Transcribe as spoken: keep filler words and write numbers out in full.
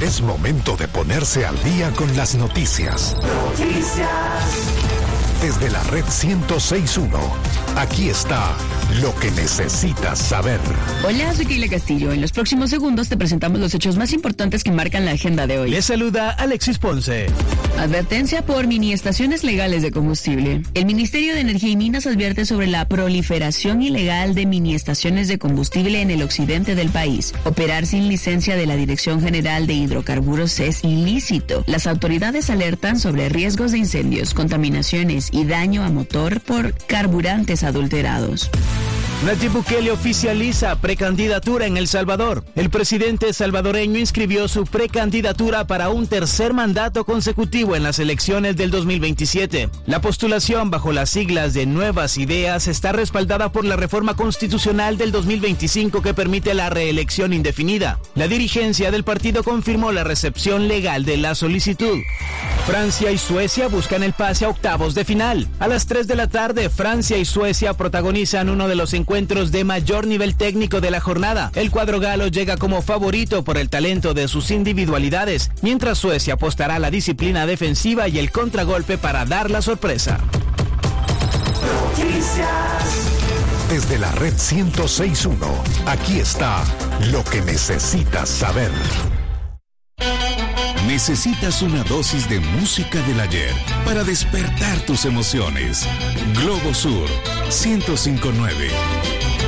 Es momento de ponerse al día con las noticias. Noticias. Desde la red ciento seis punto uno, aquí está lo que necesitas saber. Hola, soy Keila Castillo. En los próximos segundos te presentamos los hechos más importantes que marcan la agenda de hoy. Les saluda Alexis Ponce. Advertencia por mini estaciones legales de combustible. El Ministerio de Energía y Minas advierte sobre la proliferación ilegal de mini estaciones de combustible en el occidente del país. Operar sin licencia de la Dirección General de Hidrocarburos es ilícito. Las autoridades alertan sobre riesgos de incendios, contaminaciones y daño a motor por carburantes adulterados. Nayib Bukele oficializa precandidatura en El Salvador. El presidente salvadoreño inscribió su precandidatura para un tercer mandato consecutivo en las elecciones del dos mil veintisiete. La postulación bajo las siglas de Nuevas Ideas está respaldada por la reforma constitucional del dos mil veinticinco que permite la reelección indefinida. La dirigencia del partido confirmó la recepción legal de la solicitud. Francia y Suecia buscan el pase a octavos de final. A las tres de la tarde, Francia y Suecia protagonizan uno de los encuentros de mayor nivel técnico de la jornada. El cuadro galo llega como favorito por el talento de sus individualidades, mientras Suecia apostará a la disciplina defensiva y el contragolpe para dar la sorpresa. Desde la red ciento seis punto uno, aquí está lo que necesitas saber. Necesitas una dosis de música del ayer para despertar tus emociones. Globo Sur ciento cinco punto nueve.